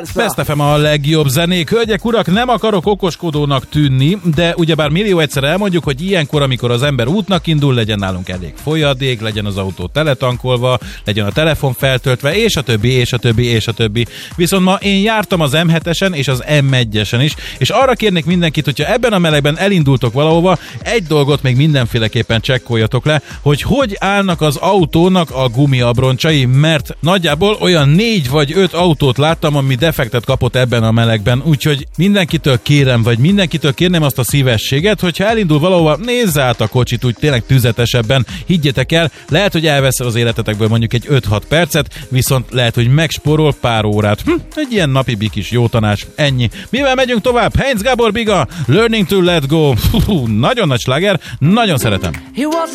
Best FM a legjobb zenék. Hölgyek, urak, nem akarok okoskodónak tűnni, de ugyebár millió egyszer elmondjuk, hogy ilyenkor, amikor az ember útnak indul, legyen nálunk elég folyadék, legyen az autó teletankolva, legyen a telefon feltöltve, és a többi, és a többi, és a többi. Viszont ma én jártam az M7-esen és az M1-esen is, és arra kérnék mindenkit, hogyha ebben a melegben elindultok valahova, egy dolgot még mindenféleképpen csekkoljatok le, hogy állnak az autónak a gumiabroncsai, mert nagyjából olyan 4 vagy 5 autót láttam, ami defektet kapott ebben a melegben, úgyhogy mindenkitől kérem, vagy mindenkitől kérném azt a szívességet, hogyha elindul valahova, nézze át a kocsit úgy tényleg tüzetesebben, higgyétek el, lehet, hogy elvesz az életetekből mondjuk egy 5-6 percet, viszont lehet, hogy megspórol pár órát. Egy ilyen napi bikis jó tanács, ennyi. Mivel megyünk tovább? Heinz Gábor Biga, Learning to Let Go. Nagyon nagy sláger, nagyon szeretem.